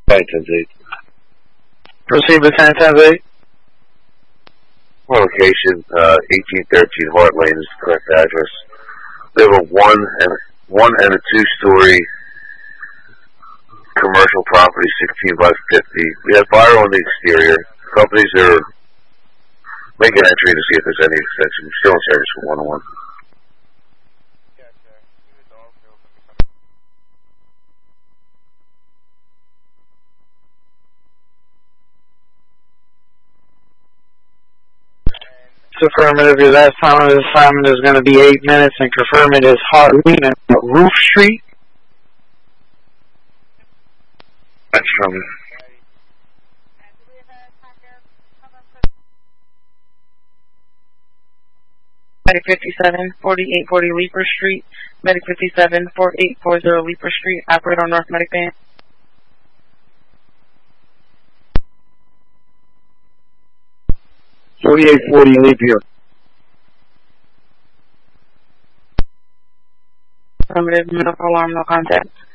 10-8. Proceed with 10-8. Location, 1813 Hart Lane is the correct address. We have a one and a 2-story commercial property, 16 by 50. We have fire on the exterior. Companies are making entry to see if there's any extension. We're still in service for 101. Affirmative, your last time on the assignment is going to be 8 minutes, and confirm it is Hart Lane and Roof Street. That's from 57, 4840 Leaper Street, Medic 57, 4840 Leaper Street, operator on North Medic Van. .4840 Leaper. Affirmative, medical alarm, no contact.